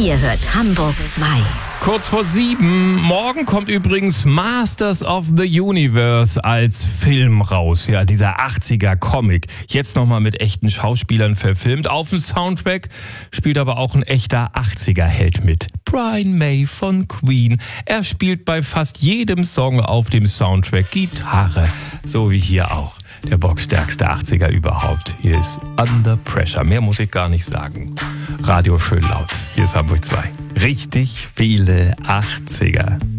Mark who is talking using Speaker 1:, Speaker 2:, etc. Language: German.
Speaker 1: Ihr hört Hamburg 2.
Speaker 2: Kurz vor 7. Morgen kommt übrigens Masters of the Universe als Film raus. Ja, dieser 80er-Comic. Jetzt nochmal mit echten Schauspielern verfilmt. Auf dem Soundtrack spielt aber auch ein echter 80er-Held mit. Brian May von Queen. Er spielt bei fast jedem Song auf dem Soundtrack Gitarre. So wie hier auch. Der boxstärkste 80er überhaupt. Hier ist Under Pressure. Mehr muss ich gar nicht sagen. Radio schön laut. Hier ist Hamburg 2. Richtig viele 80er.